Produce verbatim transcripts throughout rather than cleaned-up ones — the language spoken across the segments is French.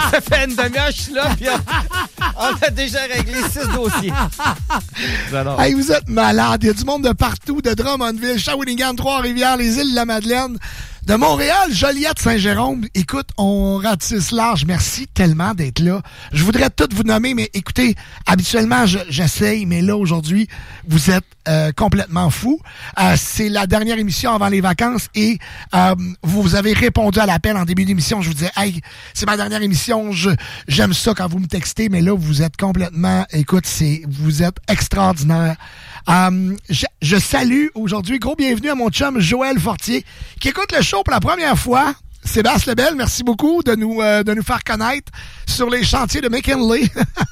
Ça fait une demi-heure que je suis là, puis on, on a déjà réglé six dossiers. J'adore. Hey, vous êtes malades. Il y a du monde de partout, de Drummondville, Shawinigan, Trois-Rivières, les îles de la Madeleine, de Montréal, Joliette, Saint-Jérôme. Écoute, on ratisse large. Merci tellement d'être là. Je voudrais tout vous nommer, mais écoutez, habituellement, je, j'essaye, mais là, aujourd'hui, vous êtes euh, complètement fous. Euh, c'est la dernière émission avant les vacances et euh, vous avez répondu à l'appel en début d'émission. Je vous disais, hey, c'est ma dernière émission. Je, j'aime ça quand vous me textez, mais là, vous êtes complètement, écoute, c'est, vous êtes extraordinaire. Um, je, je salue aujourd'hui, gros bienvenue à mon chum Joël Fortier qui écoute le show pour la première fois. Sébastien Lebel, merci beaucoup de nous euh, de nous faire connaître sur les chantiers de McKinley.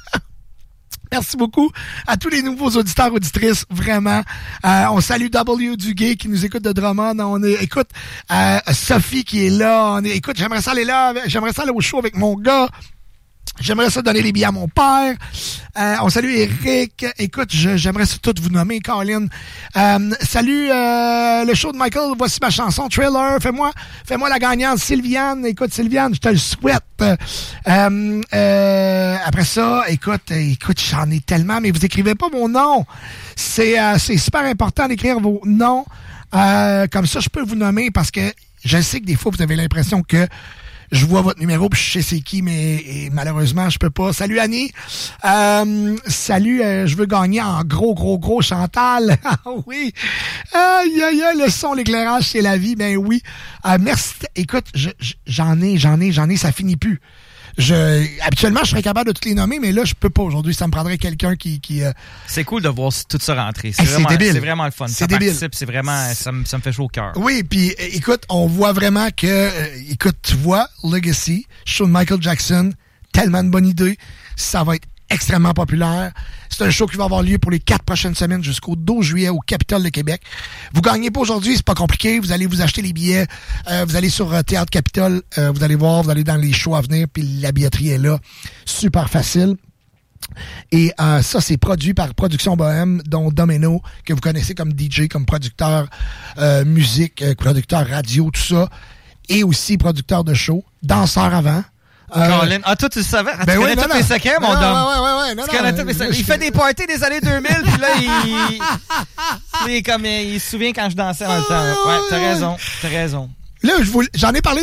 Merci beaucoup à tous les nouveaux auditeurs, auditrices, vraiment. Euh, on salue W. Duguay qui nous écoute de Drummond. On est, écoute, euh, Sophie qui est là. On est, écoute, j'aimerais ça aller là, j'aimerais ça aller au show avec mon gars. J'aimerais ça donner les billets à mon père. Euh, on salue Eric. Écoute, je, j'aimerais ça tout vous nommer, Colin. Euh, salut euh, le show de Michael. Voici ma chanson, Thriller. Fais-moi, fais-moi la gagnante, Sylviane. Écoute, Sylviane, je te le souhaite. Euh, euh, après ça, écoute, écoute, j'en ai tellement, mais vous écrivez pas mon nom. C'est, euh, c'est super important d'écrire vos noms. Euh, comme ça, je peux vous nommer parce que je sais que des fois, vous avez l'impression que je vois votre numéro puis je sais c'est qui, mais et, malheureusement, je peux pas. Salut Annie. Euh, salut, euh, je veux gagner en gros, gros, gros Chantal. Ah oui. Aïe, aïe, aïe, le son, l'éclairage, c'est la vie. Ben oui. Euh, merci. Écoute, je, je, j'en ai, j'en ai, j'en ai, ça finit plus. Je, habituellement, je serais capable de toutes les nommer, mais là, je peux pas aujourd'hui. Ça me prendrait quelqu'un qui... qui euh... C'est cool de voir tout ça rentrer. C'est, hey, vraiment, c'est débile. C'est vraiment le fun. C'est ça débile. Participe, c'est vraiment... Ça me, ça me fait chaud au cœur. Oui, puis écoute, on voit vraiment que... Euh, écoute, tu vois, Legacy, show de Michael Jackson, tellement de bonne idée. Ça va être extrêmement populaire. C'est un show qui va avoir lieu pour les quatre prochaines semaines jusqu'au douze juillet au Capitole de Québec. Vous gagnez pas aujourd'hui, c'est pas compliqué. Vous allez vous acheter les billets. Euh, vous allez sur euh, Théâtre Capitole. Euh, vous allez voir, vous allez dans les shows à venir, puis la billetterie est là. Super facile. Et euh, ça, c'est produit par Production Bohème, dont Domino, que vous connaissez comme D J, comme producteur euh, musique, euh, producteur radio, tout ça. Et aussi producteur de show, danseur avant. Euh, Colin. Ah, toi, tu le savais? Tu ben connais oui, tous non, les non. secrets, mon non, dame. Ouais, ouais, ouais, non, tu connais non, tous les secrets. je... Il fait des parties des années deux mille, puis là, il... il... comme, il se souvient quand je dansais dans le temps. Ouais, t'as raison. T'as raison. Là, je vous... j'en ai parlé